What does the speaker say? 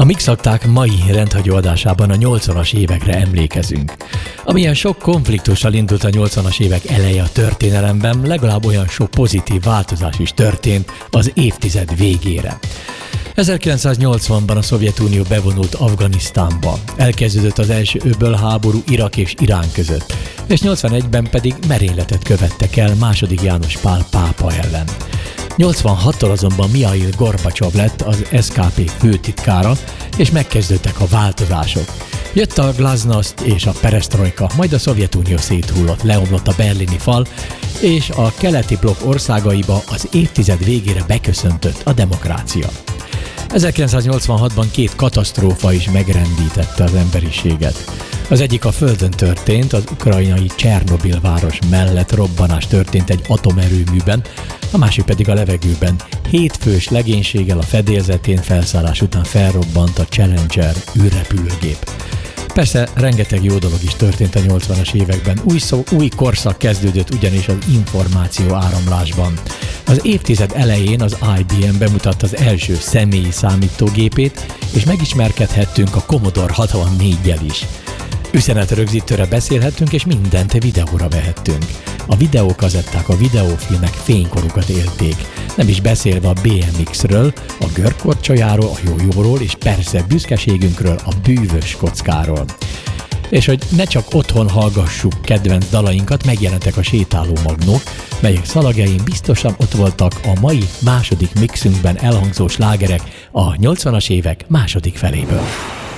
Mixakták mai rendhagyó adásában a 80-as évekre emlékezünk. Amilyen sok konfliktussal indult a 80-as évek eleje a történelemben, legalább olyan sok pozitív változás is történt az évtized végére. 1980-ban a Szovjetunió bevonult Afganisztánba. Elkezdődött az első öbölháború Irak és Irán között, és 81-ben pedig merényletet követtek el II. János Pál pápa ellen. 86-tól azonban Mihail Gorbacsov lett az SKP főtitkára, és megkezdődtek a változások. Jött a glasznost és a peresztrojka, majd a Szovjetunió széthullott, leomlott a berlini fal, és a keleti blokk országaiba az évtized végére beköszöntött a demokrácia. 1986-ban két katasztrófa is megrendítette az emberiséget. Az egyik a földön történt, az ukrajnai Csernobil város mellett robbanás történt egy atomerőműben, a másik pedig a levegőben. 7 fős legénységgel a fedélzetén felszállás után felrobbant a Challenger űrrepülőgép. Persze rengeteg jó dolog is történt a 80-as években. Új korszak kezdődött ugyanis az információ áramlásban. Az évtized elején az IBM bemutatta az első személyi számítógépét, és megismerkedhettünk a Commodore 64-jel is. Üzenetrögzítőre beszélhettünk, és mindent videóra vehettünk. A videókazetták, a videófilmek fénykorukat élték. Nem is beszélve a BMX-ről, a görkorcsolyáról, a jójóról, és persze büszkeségünkről, a bűvös kockáról. És hogy ne csak otthon hallgassuk kedvenc dalainkat, megjelentek a sétáló magnók, melyek szalagjain biztosan ott voltak a mai második mixünkben elhangzó slágerek a 80-as évek második feléből.